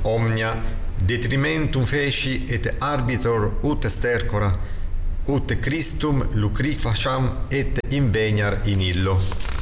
omnia detrimentum feci et arbitor ut stercora, ut Christum lucri facam et inveniar in illo.